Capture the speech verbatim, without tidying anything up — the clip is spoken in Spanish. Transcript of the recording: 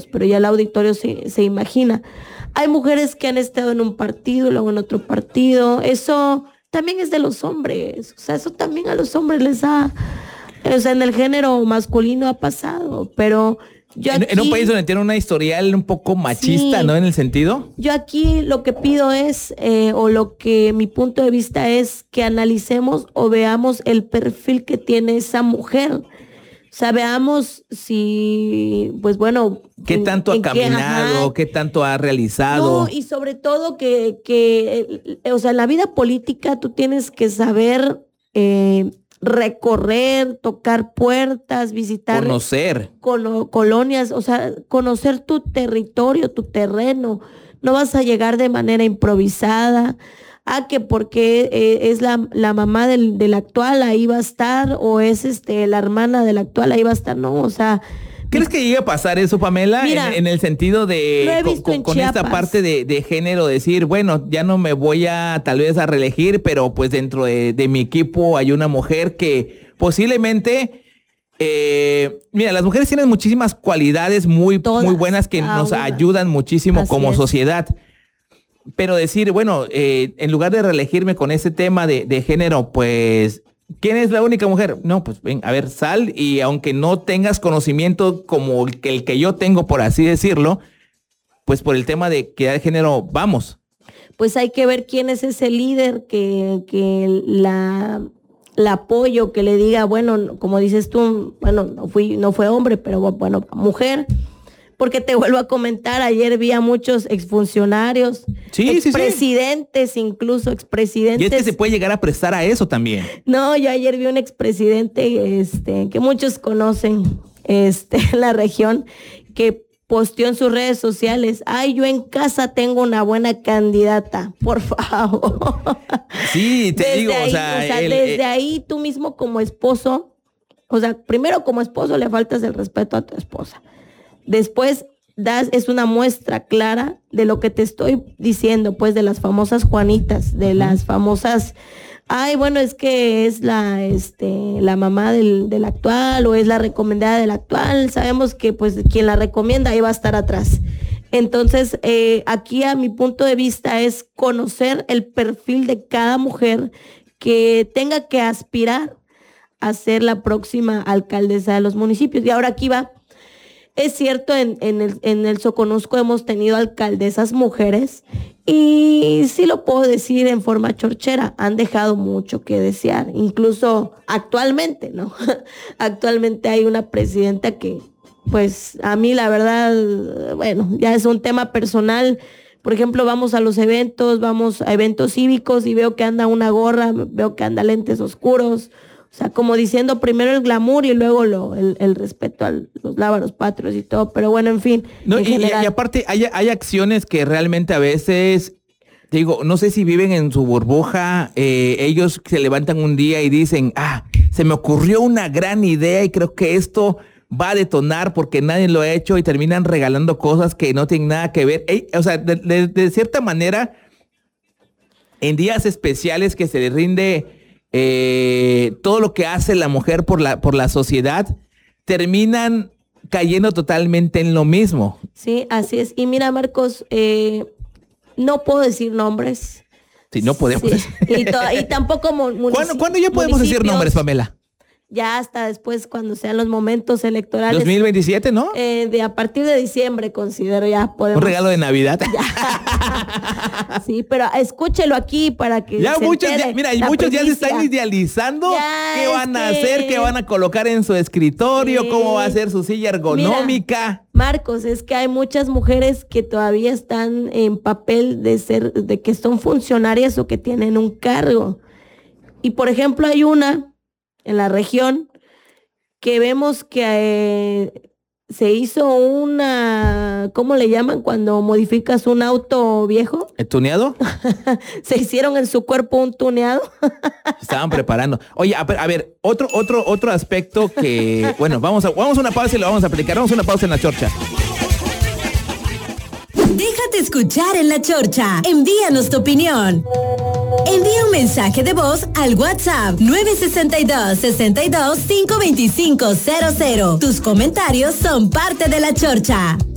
pero ya el auditorio se, se imagina. Hay mujeres que han estado en un partido, luego en otro partido. Eso también es de los hombres. O sea, eso también a los hombres les ha... O sea, en el género masculino ha pasado, pero... Yo en, aquí, en un país donde tiene una historial un poco machista, sí, ¿no? En el sentido. Yo aquí lo que pido es, eh, o lo que mi punto de vista es que analicemos o veamos el perfil que tiene esa mujer. O sea, veamos si, pues bueno... ¿Qué en, tanto en ha caminado? Qué, ¿Qué tanto ha realizado? No, y sobre todo que, que, o sea, en la vida política tú tienes que saber... Eh, recorrer, tocar puertas, visitar, conocer colo- colonias, o sea, conocer tu territorio, tu terreno. No vas a llegar de manera improvisada, a que porque eh, es la, la mamá del, del actual, ahí va a estar, o es este la hermana del actual, ahí va a estar, no, o sea... ¿Crees que llegue a pasar eso, Pamela? Mira, en, en el sentido de, con, con, con esta parte de, de género, decir, bueno, ya no me voy a tal vez a reelegir, pero pues dentro de, de mi equipo hay una mujer que posiblemente, eh, mira, las mujeres tienen muchísimas cualidades muy, muy buenas que ah, nos una. ayudan muchísimo Así como es. sociedad. Pero decir, bueno, eh, en lugar de reelegirme con ese tema de, de género, pues... ¿Quién es la única mujer? No, pues ven, a ver, sal y aunque no tengas conocimiento como el que, el que yo tengo, por así decirlo, pues por el tema de equidad de género, vamos. Pues hay que ver quién es ese líder que, que la, la apoyo, que le diga, bueno, como dices tú, bueno, no, fui, no fue hombre, pero bueno, mujer. Porque te vuelvo a comentar, ayer vi a muchos exfuncionarios, sí, expresidentes, sí, sí. incluso expresidentes. Y es que se puede llegar a prestar a eso también. No, yo ayer vi un expresidente este, que muchos conocen este, en la región, que posteó en sus redes sociales, ay, yo en casa tengo una buena candidata, por favor. Sí, te desde digo, ahí, o sea. O sea el, desde el, ahí tú mismo como esposo, o sea, primero como esposo le faltas el respeto a tu esposa. Después das, es una muestra clara de lo que te estoy diciendo, pues de las famosas Juanitas, de las famosas, ay, bueno, es que es la, este, la mamá del, del actual o es la recomendada del actual. Sabemos que pues quien la recomienda ahí va a estar atrás. Entonces, eh, aquí a mi punto de vista es conocer el perfil de cada mujer que tenga que aspirar a ser la próxima alcaldesa de los municipios. Y ahora aquí va. Es cierto, en, en, el, en el Soconusco hemos tenido alcaldesas mujeres y sí lo puedo decir en forma chorchera, han dejado mucho que desear, incluso actualmente, ¿no? Actualmente hay una presidenta que, pues a mí la verdad, bueno, ya es un tema personal. Por ejemplo, vamos a los eventos, vamos a eventos cívicos y veo que anda una gorra, veo que anda lentes oscuros. O sea, como diciendo primero el glamour y luego lo, el, el respeto a los lábaros patrios y todo. Pero bueno, en fin. No, en y, general. y aparte hay, hay acciones que realmente a veces, digo, no sé si viven en su burbuja, eh, ellos se levantan un día y dicen, ah, se me ocurrió una gran idea y creo que esto va a detonar porque nadie lo ha hecho y terminan regalando cosas que no tienen nada que ver. Ey, o sea, de, de, de cierta manera, en días especiales que se le rinde... Eh, todo lo que hace la mujer por la, por la sociedad, terminan cayendo totalmente en lo mismo. Sí, así es. Y mira, Marcos, eh, no puedo decir nombres. Sí, no podemos. Sí. Y, to- y tampoco munici- ¿Cuándo, ¿Cuándo ya podemos decir nombres, Pamela? Ya hasta después, cuando sean los momentos electorales. dos mil veintisiete, ¿no? Eh, de a partir de diciembre, considero ya podemos. Un regalo de Navidad. Sí, pero escúchelo aquí para que ya se muchos, entere ya, mira, y la muchos primicia. ya se están idealizando Ya qué van a es hacer, que... qué van a colocar en su escritorio, Sí. cómo va a ser su silla ergonómica. Mira, Marcos, es que hay muchas mujeres que todavía están en papel de ser, de que son funcionarias o que tienen un cargo. Y por ejemplo, hay una en la región que vemos que eh, se hizo una, ¿cómo le llaman cuando modificas un auto viejo? ¿El tuneado? Se hicieron en su cuerpo un tuneado. Estaban preparando. Oye, a ver, a ver, otro, otro, otro aspecto que, bueno, vamos a, vamos a una pausa y lo vamos a platicar. Vamos a una pausa en La Chorcha. Déjate escuchar en La Chorcha. Envíanos tu opinión. Envía un mensaje de voz al WhatsApp nueve seis dos, seis dos, cinco dos cinco cero cero. Tus comentarios son parte de La Chorcha.